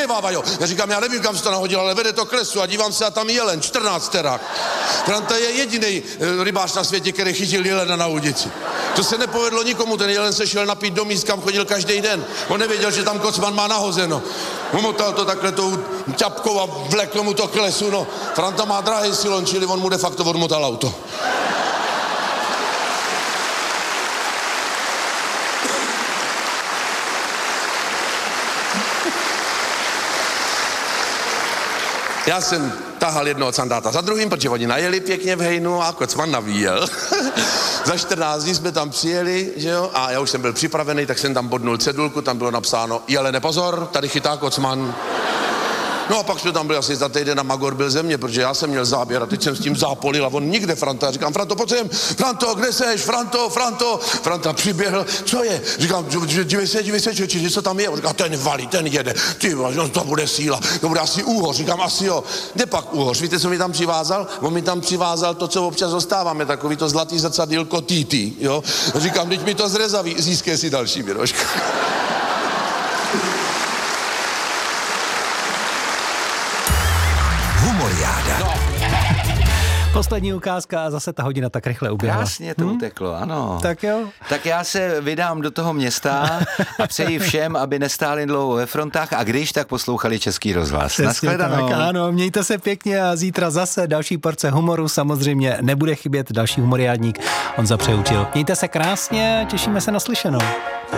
Vávajo. Já říkám, já nevím, kam se to nahodil, ale vede to k lesu a dívám se a tam jelen, 14 terák. Franta je jediný rybář na světě, který chytil jelena na ulici. To se nepovedlo nikomu, ten jelen se šel napít do míst, kam chodil každý den. On nevěděl, že tam kocman má nahozeno. Umotal to takhle tou ťapkou a vlekl mu to k lesu, no. Franta má drahý silon, čili on mu de facto odmotal auto. Já jsem tahal jednoho candáta za druhým, protože oni najeli pěkně v hejnu a kocman navíjel. Za 14 dní jsme tam přijeli, že jo, a já už jsem byl připravený, tak jsem tam bodnul cedulku, tam bylo napsáno, jelene pozor, tady chytá kocman. No a pak jsme tam byli asi za týden a Magor byl ze mě, protože já jsem měl záběr a teď jsem s tím zápolil a on nikde Franta. Říkám, Franto, pojď sem, Franto, kde seš, Franto. Franta přiběhl, co je? Říkám, dívej se, čeči, co tam je? On říká, ten valí, ten jede, ty, no to bude síla, to bude asi úhoř. Říkám, asi jo. Kde pak úhoř? Víte, co mi tam přivázal? On mi tam přivázal to, co občas dostáváme, takový to zlatý zrcadýlko Títí, jo? Říkám, teď mi to zrezaví, získej si další věrožka. Humoriáda. No. Poslední ukázka a zase ta hodina tak rychle uběhla. Krásně to uteklo, ano. Tak jo. Tak já se vydám do toho města a přeji všem, aby nestáli dlouho ve frontách a když, tak poslouchali Český rozhlas. Naschledanou. Ano, mějte se pěkně a zítra zase další porce humoru. Samozřejmě nebude chybět další humoriádník. On zapřeučil. Mějte se krásně, těšíme se na slyšenou.